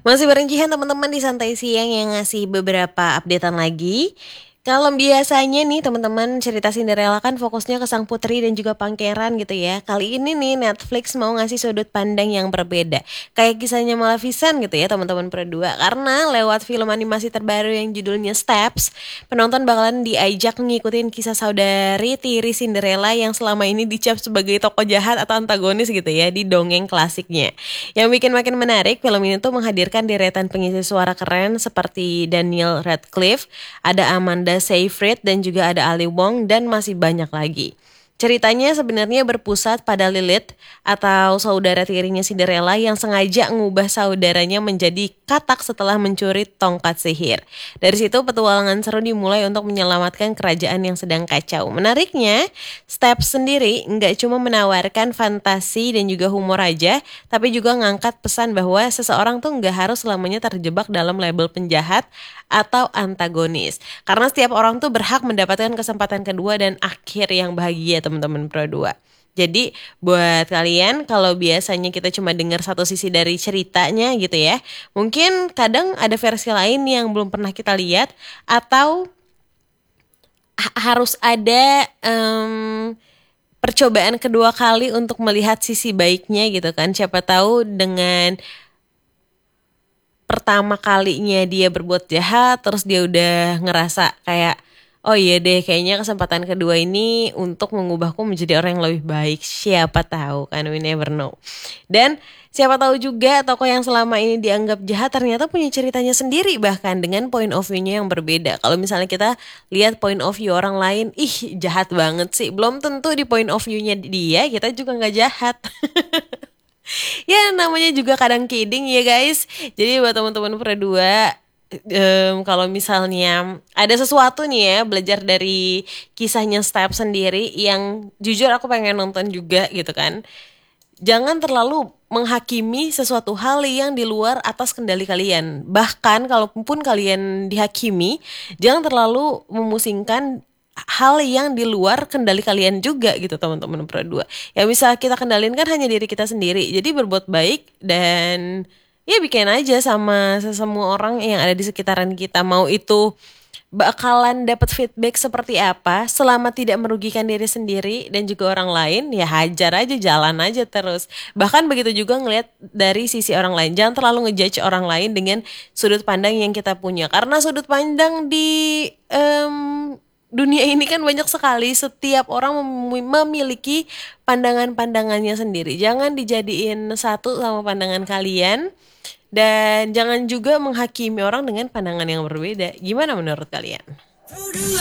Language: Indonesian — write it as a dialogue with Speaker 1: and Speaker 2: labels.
Speaker 1: Masih bareng Jihan teman-teman di Santai Siang yang ngasih beberapa updatean lagi. Kalau biasanya nih teman-teman cerita Cinderella kan fokusnya ke sang putri dan juga pangeran gitu ya. Kali ini nih Netflix mau ngasih sudut pandang yang berbeda. Kayak kisahnya Maleficent gitu ya teman-teman berdua. Karena lewat film animasi terbaru yang judulnya Steps, penonton bakalan diajak ngikutin kisah saudari tiri Cinderella yang selama ini dicap sebagai tokoh jahat atau antagonis gitu ya di dongeng klasiknya. Yang bikin makin menarik, film ini tuh menghadirkan deretan pengisi suara keren seperti Daniel Radcliffe, ada Amanda Seyfried, dan juga ada Ali Wong, dan masih banyak lagi. Ceritanya sebenarnya berpusat pada Lilith atau saudara tirinya Cinderella yang sengaja ngubah saudaranya menjadi katak setelah mencuri tongkat sihir. Dari situ petualangan seru dimulai untuk menyelamatkan kerajaan yang sedang kacau. Menariknya, Steps sendiri nggak cuma menawarkan fantasi dan juga humor aja, tapi juga ngangkat pesan bahwa seseorang tuh nggak harus selamanya terjebak dalam label penjahat atau antagonis. Karena setiap orang tuh berhak mendapatkan kesempatan kedua dan akhir yang bahagia teman-teman berdua. Jadi buat kalian kalau biasanya kita cuma dengar satu sisi dari ceritanya gitu ya, mungkin kadang ada versi lain yang belum pernah kita lihat atau harus ada percobaan kedua kali untuk melihat sisi baiknya gitu kan. Siapa tahu dengan pertama kalinya dia berbuat jahat terus dia udah ngerasa kayak oh iya deh kayaknya kesempatan kedua ini untuk mengubahku menjadi orang yang lebih baik, siapa tahu kan, we never know. Dan siapa tahu juga tokoh yang selama ini dianggap jahat ternyata punya ceritanya sendiri bahkan dengan point of view-nya yang berbeda. Kalau misalnya kita lihat point of view orang lain, ih jahat banget sih, belum tentu di point of view-nya dia kita juga nggak jahat. Ya namanya juga kadang kidding ya guys. Jadi buat teman-teman berdua, kalau misalnya ada sesuatu nih ya belajar dari kisahnya Step sendiri yang jujur aku pengen nonton juga gitu kan. Jangan terlalu menghakimi sesuatu hal yang di luar atas kendali kalian. Bahkan kalaupun kalian dihakimi, jangan terlalu memusingkan hal yang di luar kendali kalian juga gitu teman-teman berdua. Ya bisa kita kendalin kan hanya diri kita sendiri. Jadi berbuat baik dan ya bikin aja sama semua orang yang ada di sekitaran kita. Mau itu bakalan dapat feedback seperti apa selama tidak merugikan diri sendiri dan juga orang lain, ya hajar aja, jalan aja terus. Bahkan begitu juga ngelihat dari sisi orang lain, jangan terlalu ngejudge orang lain dengan sudut pandang yang kita punya karena sudut pandang di dunia ini kan banyak sekali, setiap orang memiliki pandangan-pandangannya sendiri. Jangan dijadiin satu sama pandangan kalian dan jangan juga menghakimi orang dengan pandangan yang berbeda. Gimana menurut kalian?